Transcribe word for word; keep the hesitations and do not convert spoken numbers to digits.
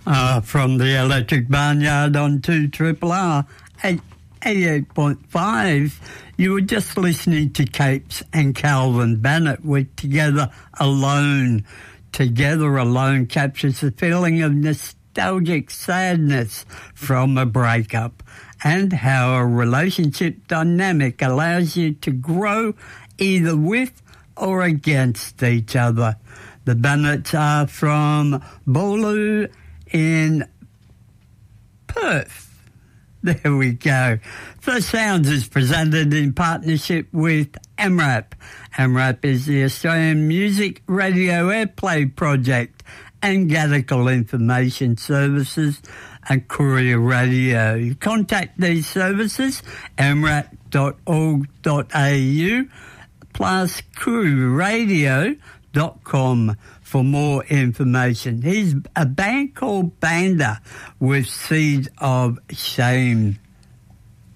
Uh, from the Electric Barnyard on two Triple R at eighty-eight point five, you were just listening to Capes and Calvin Bennett with Together Alone. Together Alone captures the feeling of nostalgic sadness from a breakup and how a relationship dynamic allows you to grow either with or against each other. The Bennetts are from Bolu in Perth. There we go. First Sounds is presented in partnership with A M R A P. A M R A P is the Australian Music Radio Airplay Project and Gadical Information Services and Courier Radio. You contact these services, a m r a p dot org dot a u plus courier radio dot com for more information. He's a band called Banda with Seed of Shame.